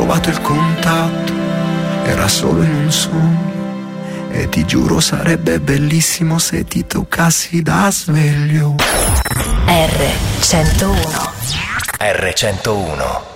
trovato il contatto, era solo in un sogno. E ti giuro sarebbe bellissimo se ti toccassi da sveglio. R101. R101.